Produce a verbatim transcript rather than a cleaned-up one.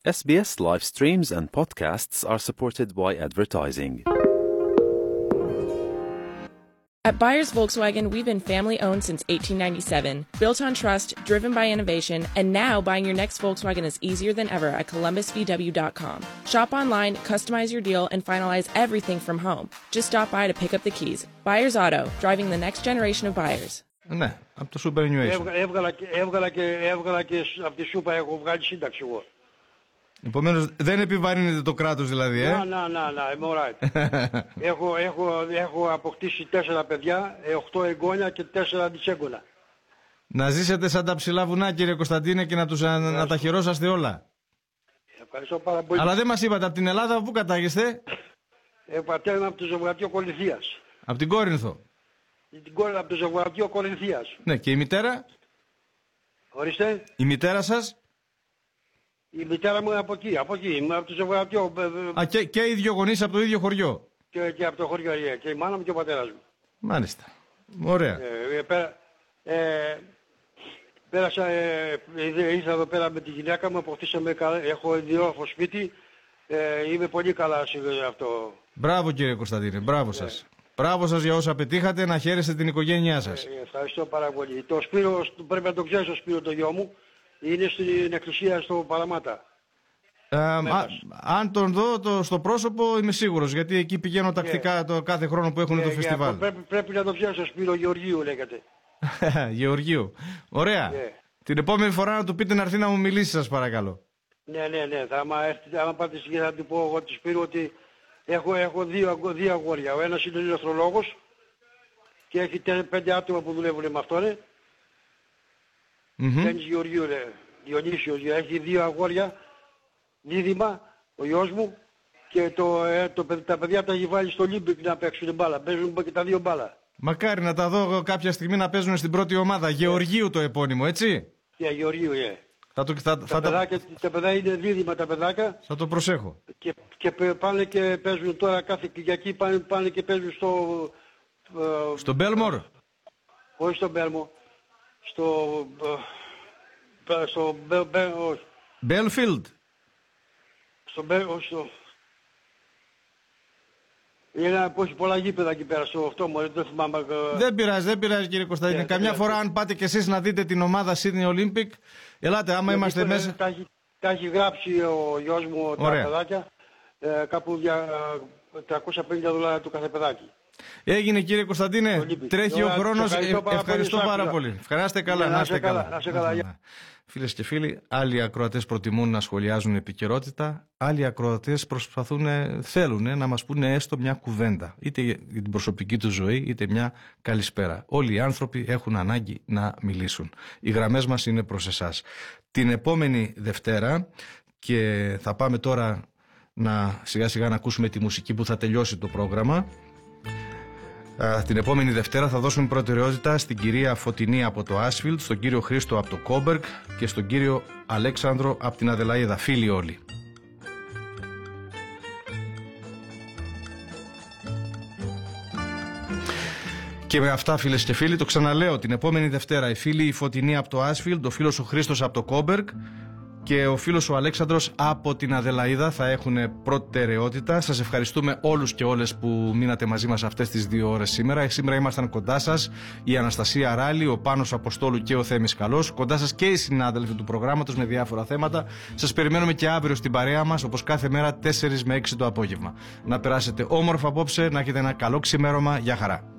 S B S live streams and podcasts are supported by advertising. At Buyers Volkswagen, we've been family-owned since eighteen ninety-seven, built on trust, driven by innovation, and now buying your next Volkswagen is easier than ever at columbus v w dot com. Shop online, customize your deal, and finalize everything from home. Just stop by to pick up the keys. Buyers Auto, driving the next generation of buyers. Ναι, από το Superannuation. Έβγα, έβγαλα, και, έβγαλα, και, έβγαλα και από τη σούπα, έχω βγάλει σύνταξη εγώ. Επομένως δεν επιβαρύνεται το κράτος δηλαδή, ε? Να, να, να, να, είμαι alright. έχω, έχω, έχω αποκτήσει τέσσερα παιδιά, οχτώ εγγόνια και τέσσερα αντισέγγωνα. Να ζήσετε σαν τα ψηλά βουνά, κύριε Κωνσταντίνε, και να, τους, να τα χειρόσαστε όλα. Ευχαριστώ πάρα πολύ. Αλλά δεν μας είπατε, από την Ελλάδα πού κατάγεστε? Ε, πατέρα από το Ζωγραφείο Κορινθίας. Από την Κόρινθο. Την κόρη από το Ζωγραφείο Κορινθίας. Ναι, και η μητέρα? Ορίστε. Η μητέρα σας? Η μητέρα μου είναι από εκεί, από εκεί, είμαι από το Ζωγραφείο. Α, και, και οι δύο γονείς από το ίδιο χωριό? Και, και από το χωριό, και η μάνα μου και ο πατέρας μου. Μάλιστα. Ωραία. Ε, ε, πέρα, ε, πέρασα, ε, ήρθα εδώ πέρα με τη γυναίκα μου, αποκτήσαμε, έχω ιδιόρροφο σπίτι, ε, είμαι πολύ καλά σε αυτό. Μπράβο κύριε Κωνσταντίνε, μπράβο σας. Ε. Μπράβο σας για όσα πετύχατε, να χαίρεστε την οικογένειά σας. Ε, ευχαριστώ πάρα πολύ. Το Σπύρο, πρέπει να το ξέρεις, το Σπύρο το γιο μου, είναι στην εκκλησία στο Παραμάτα. Ε, α, αν τον δω το, στο πρόσωπο είμαι σίγουρος, γιατί εκεί πηγαίνω τακτικά yeah. το κάθε χρόνο που έχουν yeah, το φεστιβάλ. Yeah, πρέπει, πρέπει να το ξέρεις, το Σπύρο Γεωργίου λέγεται. Γεωργίου. Ωραία. Yeah. Την επόμενη φορά να του πείτε να έρθει να μου μιλήσει, σας παρακαλώ. Ναι, ναι, ναι. Θα, άμα, άμα πάτε στη θα του πω εγώ του Σπύρου ότι έχω, έχω δύο, δύο αγόρια. Ο ένας είναι ηλεκτρολόγος και έχει πέντε άτομα που δουλεύουν με αυτόν. Mm-hmm. Τένις Γεωργίου, λέει, Διονύσιος, έχει δύο αγόρια, δίδυμα, ο γιος μου, και το, ε, το, τα παιδιά τα έχει βάλει στο Olympic να παίξουν μπάλα. Παίζουν και τα δύο μπάλα. Μακάρι να τα δω κάποια στιγμή να παίζουν στην πρώτη ομάδα. Yeah. Γεωργίου το επώνυμο, έτσι. Ναι, yeah, Γεωργίου, yeah. Θα το, θα, τα, θα παιδάκια, τα... τα παιδιά είναι δίδυμα τα παιδάκια. Θα το προσέχω. Και, και πάνε και παίζουν τώρα κάθε Κυριακή, πάνε, πάνε και παίζουν στο... Ε, στο Μπέλμορ. Όχι στο Μπέλμορ. Στο... Ε, στο... Μπε, μπε, όχι. Μπέλφιλντ. Στο Μπέλ... Όχι στο... Είναι ένα που έχει πολλά γήπεδα εκεί πέρα στο αυτό μου, δεν θυμάμαι. Δεν πειράζει, δεν πειράζει κύριε Κωνσταντίνε. Yeah, Καμιά yeah, φορά yeah. αν πάτε κι εσείς να δείτε την ομάδα Sydney Olympic, ελάτε άμα yeah, είμαστε yeah, μέσα. Τα έχει, τα έχει γράψει ο γιος μου τα παιδάκια, ε, κάπου για τριακόσια πενήντα δολάρια το κάθε παιδάκι. Έγινε κύριε Κωνσταντίνε, τρέχει ο χρόνος, ευχαριστώ, ε, ευχαριστώ πάρα, πάρα πολύ. Ευχαράστε καλά, yeah, να είστε καλά. Να είστε καλά. καλά. Φίλες και φίλοι, άλλοι ακροατές προτιμούν να σχολιάζουν επικαιρότητα, άλλοι ακροατές προσπαθούν, θέλουν να μας πούνε έστω μια κουβέντα, είτε για την προσωπική του ζωή, είτε μια καλησπέρα. Όλοι οι άνθρωποι έχουν ανάγκη να μιλήσουν. Οι γραμμές μας είναι προς εσάς. Την επόμενη Δευτέρα, και θα πάμε τώρα να σιγά σιγά να ακούσουμε τη μουσική που θα τελειώσει το πρόγραμμα. Την επόμενη Δευτέρα θα δώσουμε προτεραιότητα στην κυρία Φωτεινή από το Άσφιλντ, στον κύριο Χρήστο από το Κόμπεργκ και στον κύριο Αλέξανδρο από την Αδελαΐδα. Φίλοι όλοι. Και με αυτά, φίλες και φίλοι, το ξαναλέω, την επόμενη Δευτέρα η φίλη η Φωτεινή από το Άσφιλντ, ο φίλος ο Χρήστος από το Κόμπεργκ και ο φίλος ο Αλέξανδρος από την Αδελαΐδα θα έχουν προτεραιότητα. Σας ευχαριστούμε όλους και όλες που μείνατε μαζί μας αυτές τις δύο ώρες σήμερα. Σήμερα ήμασταν κοντά σας η Αναστασία Ράλη, ο Πάνος Αποστόλου και ο Θέμης Καλός. Κοντά σας και οι συνάδελφοι του προγράμματος με διάφορα θέματα. Σας περιμένουμε και αύριο στην παρέα μας, όπως κάθε μέρα τέσσερις με έξι το απόγευμα. Να περάσετε όμορφα απόψε, να έχετε ένα καλό ξημέρωμα. Γεια χαρά.